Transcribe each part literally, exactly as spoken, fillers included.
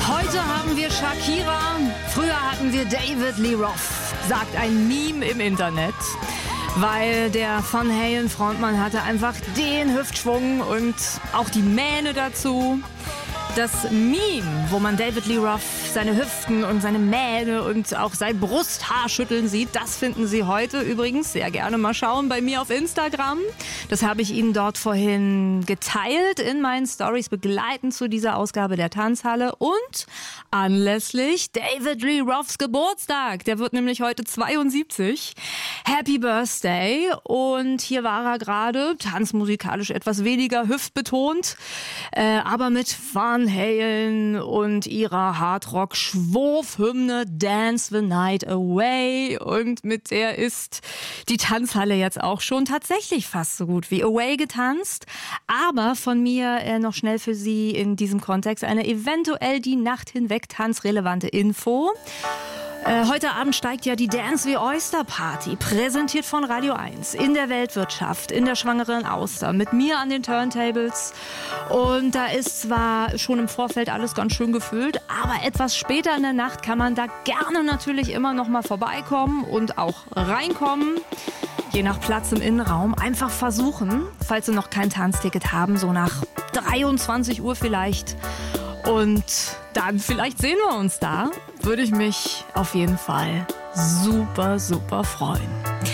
Heute haben wir Shakira, früher hatten wir David Lee Roth, sagt ein Meme im Internet. Weil der Van Halen Frontmann hatte einfach den Hüftschwung und auch die Mähne dazu. Das Meme, wo man David Lee Roth seine Hüften und seine Mähne und auch sein Brusthaar schütteln sieht, das finden Sie heute übrigens sehr gerne mal schauen bei mir auf Instagram. Das habe ich Ihnen dort vorhin geteilt in meinen Stories begleitend zu dieser Ausgabe der Tanzhalle und anlässlich David Lee Roths Geburtstag. Der wird nämlich heute zweiundsiebzig. Happy Birthday. Und hier war er gerade, tanzmusikalisch etwas weniger hüftbetont, äh, aber mit Van Halen und ihrer Hardrock-Schwurfhymne Dance the Night Away. Und mit der ist die Tanzhalle jetzt auch schon tatsächlich fast so gut wie Away getanzt. Aber von mir äh, noch schnell für Sie in diesem Kontext eine eventuell die Nacht hinweg tanzrelevante Info. Äh, heute Abend steigt ja die Dance the Oyster Party, präsentiert von Radio eins, in der Weltwirtschaft, in der Schwangeren Auster, mit mir an den Turntables. Und da ist zwar schon im Vorfeld alles ganz schön gefüllt, aber etwas später in der Nacht kann man da gerne natürlich immer noch mal vorbeikommen und auch reinkommen. Je nach Platz im Innenraum einfach versuchen, falls Sie noch kein Tanzticket haben, so nach dreiundzwanzig Uhr vielleicht. Und dann vielleicht sehen wir uns da. Würde ich mich auf jeden Fall super, super freuen.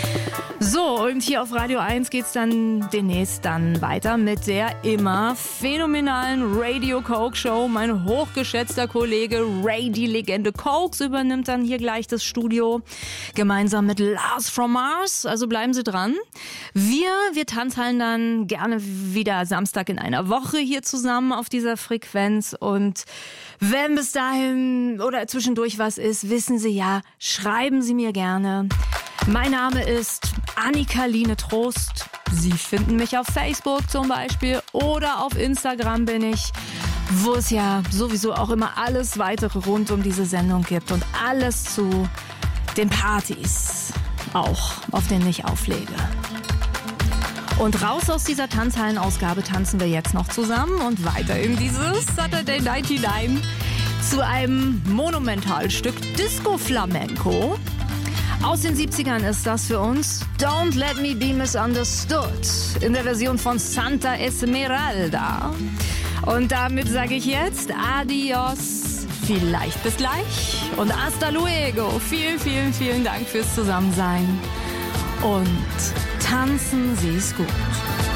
So, und hier auf Radio eins geht's dann demnächst dann weiter mit der immer phänomenalen Radio Coke Show. Mein hochgeschätzter Kollege Ray, die Legende Cokes, übernimmt dann hier gleich das Studio. Gemeinsam mit Lars from Mars. Also bleiben Sie dran. Wir, wir Tanzhallen dann gerne wieder Samstag in einer Woche hier zusammen auf dieser Frequenz. Und wenn bis dahin oder zwischendurch was ist, wissen Sie ja, schreiben Sie mir gerne. Mein Name ist Annika-Line Trost. Sie finden mich auf Facebook zum Beispiel oder auf Instagram bin ich, wo es ja sowieso auch immer alles weitere rund um diese Sendung gibt und alles zu den Partys auch, auf denen ich auflege. Und raus aus dieser Tanzhallen-Ausgabe tanzen wir jetzt noch zusammen und weiter in dieses Saturday neunundneunzig zu einem Monumentalstück Disco Flamenco. Aus den siebzigern ist das für uns Don't Let Me Be Misunderstood in der Version von Santa Esmeralda. Und damit sage ich jetzt Adios, vielleicht bis gleich und hasta luego. Vielen, vielen, vielen Dank fürs Zusammensein und tanzen Sie es gut.